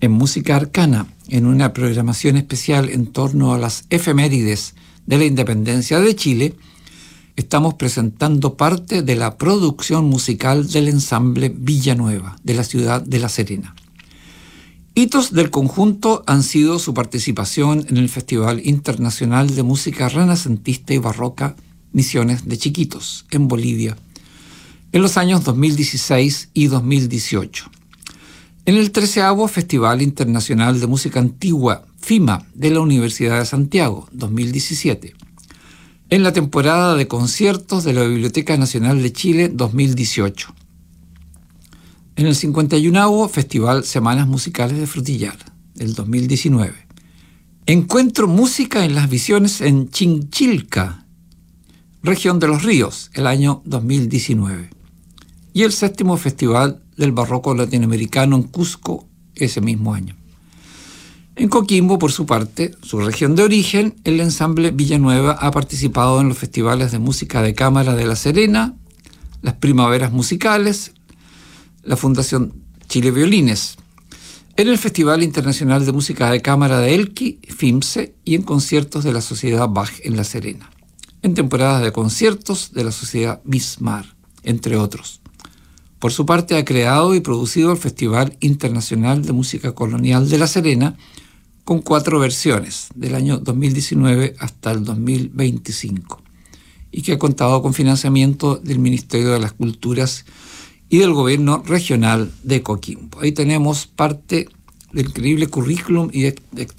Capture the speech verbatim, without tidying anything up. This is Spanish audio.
En Música Arcana, en una programación especial en torno a las efemérides de la independencia de Chile, estamos presentando parte de la producción musical del ensamble Villanueva, de la ciudad de La Serena. Hitos del conjunto han sido su participación en el Festival Internacional de Música Renacentista y Barroca Misiones de Chiquitos, en Bolivia, en los años dos mil dieciséis y dos mil dieciocho. En el treceavo Festival Internacional de Música Antigua, FIMA, de la Universidad de Santiago, dos mil diecisiete. En la temporada de conciertos de la Biblioteca Nacional de Chile, dos mil dieciocho. En el cincuenta y unavo Festival Semanas Musicales de Frutillar, del dos mil diecinueve. Encuentro Música en las Visiones en Chinchilca, región de Los Ríos, el año dos mil diecinueve. Y el séptimo Festival del Barroco Latinoamericano en Cusco, ese mismo año. En Coquimbo, por su parte, su región de origen, el ensamble Villanueva ha participado en los festivales de música de cámara de La Serena, las Primaveras Musicales, la Fundación Chile Violines, en el Festival Internacional de Música de Cámara de Elqui, FIMSE, y en conciertos de la Sociedad Bach en La Serena, en temporadas de conciertos de la Sociedad Bismar, entre otros. Por su parte, ha creado y producido el Festival Internacional de Música Colonial de La Serena, con cuatro versiones, del año dos mil diecinueve hasta el dos mil veinticinco, y que ha contado con financiamiento del Ministerio de las Culturas y del Gobierno Regional de Coquimbo. Ahí tenemos parte del increíble currículum y